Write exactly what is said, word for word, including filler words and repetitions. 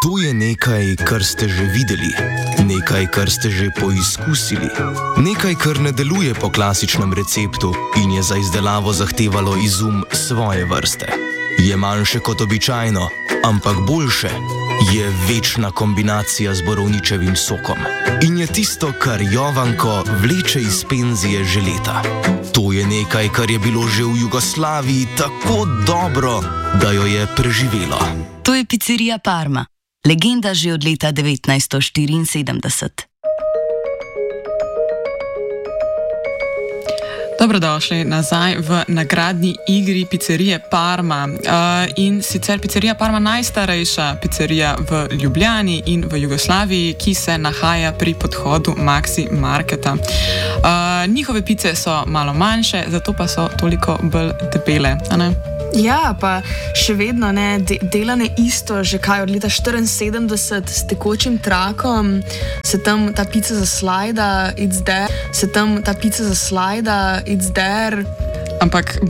To je nekaj, kar ste že videli, nekaj, kar ste že poizkusili, nekaj, kar ne deluje po klasičnem receptu in je za izdelavo zahtevalo izum svoje vrste. Je manjše kot običajno, ampak boljše. Je večna kombinacija z borovničevim sokom in je tisto, kar Jovanko vleče iz penzije že leta. To je nekaj, kar je bilo že v Jugoslaviji tako dobro, da jo je preživelo. To je picerija Parma. Legenda že od leta devetnajststo štiriinsedemdeset. Dobrodošli nazaj v nagradni igri picerije Parma. Uh, in sicer picerija Parma najstarejša picerija v Ljubljani in v Jugoslaviji, ki se nahaja pri podhodu Maxi Marketa. Uh, njihove pice so malo manjše, zato pa so toliko bolj debele, a ne? Ja, pa še vedno ne, de, delane isto, že kaj od leta štiriinsedemdeset s tekočim trakom, se tam ta pica zaslajda, it's there, se tam ta pica zaslajda, it's there. Ampak